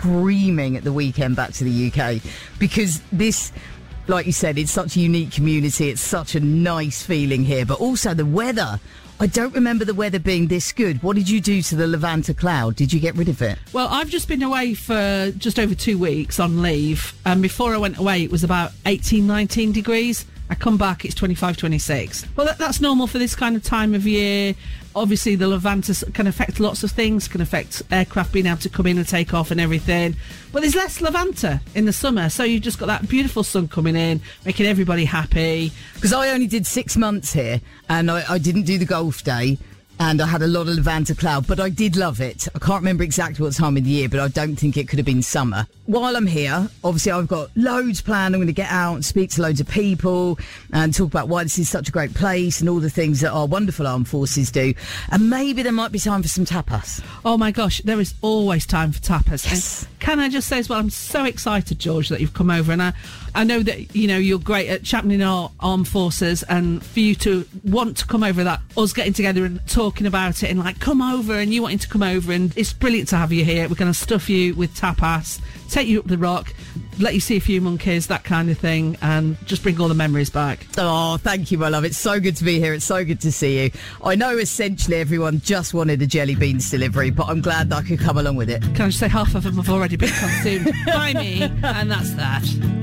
screaming at the weekend back to the UK, because this, like you said, it's such a unique community. It's such a nice feeling here, but also the weather. I don't remember the weather being this good. What did you do to the Levanta cloud? Did you get rid of it? Well, I've just been away for just over 2 weeks on leave, and before I went away it was about 18, 19 degrees. I come back, it's 25, 26. Well, that's normal for this kind of time of year. Obviously, the Levanta can affect lots of things, can affect aircraft being able to come in and take off and everything. But there's less Levanta in the summer, so you've just got that beautiful sun coming in, making everybody happy. Because I only did 6 months here, and I didn't do the golf day, and I had a lot of Levanta cloud, but I did love it. I can't remember exactly what time of the year, but I don't think it could have been summer. While I'm here, obviously I've got loads planned. I'm going to get out and speak to loads of people and talk about why this is such a great place and all the things that our wonderful armed forces do. And maybe there might be time for some tapas. Oh my gosh, there is always time for tapas. Yes. And can I just say as well, I'm so excited, George, that you've come over, and I know that, you know, you're great at championing our armed forces, and for you to want to come over, that us getting together and talking about it and like, come over, and you wanting to come over, and it's brilliant to have you here. We're going to stuff you with tapas, take you up the rock, let you see a few monkeys, that kind of thing, and just bring all the memories back. Oh, thank you, my love. It's so good to be here. It's so good to see you. I know essentially everyone just wanted a jelly beans delivery, but I'm glad that I could come along with it. Can I just say half of them have already been consumed by me, and that's that.